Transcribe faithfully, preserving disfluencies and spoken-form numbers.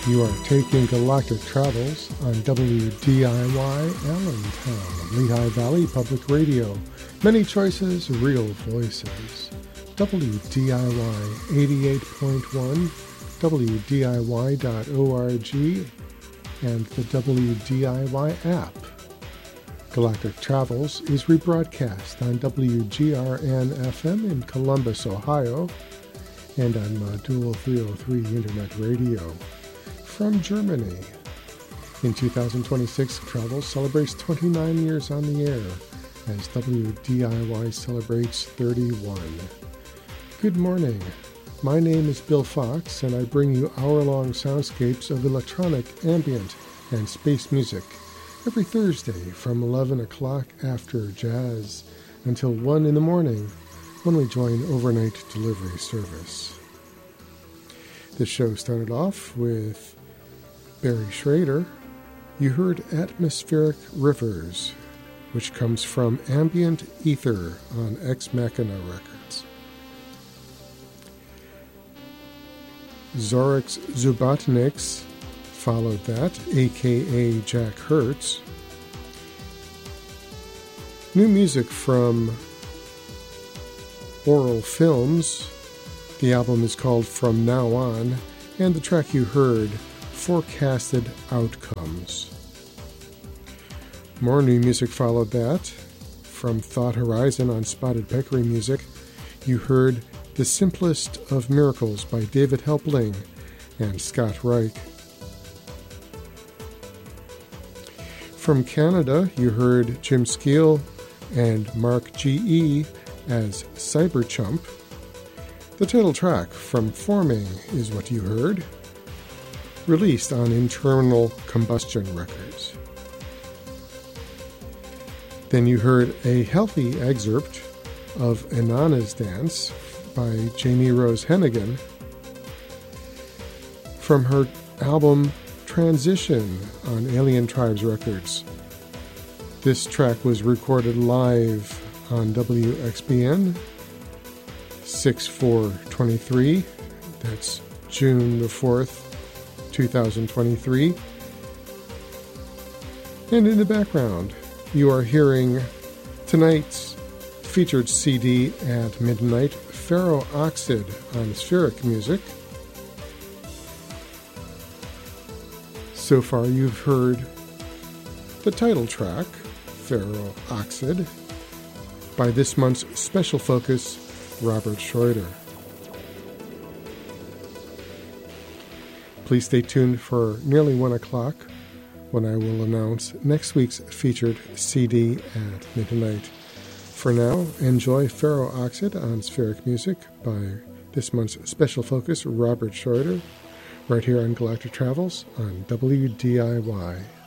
You are taking Galactic Travels on W D I Y Allentown, Lehigh Valley Public Radio. Many choices, real voices. W D I Y eighty-eight point one, W D I Y dot org, and the W D I Y app. Galactic Travels is rebroadcast on W G R N F M in Columbus, Ohio, and on Module three oh three Internet Radio. From Germany. In two thousand twenty-six, Travels celebrates twenty-nine years on the air as W D I Y celebrates thirty-one. Good morning. My name is Bill Fox, and I bring you hour-long soundscapes of electronic, ambient, and space music every Thursday from eleven o'clock after jazz until one in the morning when we join overnight delivery service. The show started off with Barry Schrader. You heard Atmospheric Rivers, which comes from Ambient Ether on Ex Machina Records. Zorix Zubotniks followed that, a k a. Jack Hertz. New music from Oral Films. The album is called From Now On, and the track you heard, Forecasted Outcomes. More new music followed that. From Thought Horizon on Spotted Peccary Music, you heard The Simplest of Miracles by David Helpling and Scott Reich. From Canada, you heard Jim Skeel and Mark G E as Cyberchump. The title track, From Forming, is what you heard, released on Internal Combustion Records. Then you heard a healthy excerpt of Inanna's Dance by Jamie Rose Hennigan from her album Transition on Alien Tribes Records. This track was recorded live on W X B N six four twenty-three. That's June the fourth, two thousand twenty-three. And in the background, you are hearing tonight's featured C D at midnight, Ferro Oxid on Spheric Music. So far you've heard the title track, Ferro Oxid, by this month's special focus, Robert Schroeder. Please stay tuned for nearly one o'clock when I will announce next week's featured C D at midnight. For now, enjoy Ferro Oxid on Spheric Music by this month's special focus, Robert Schroeder, right here on Galactic Travels on W D I Y.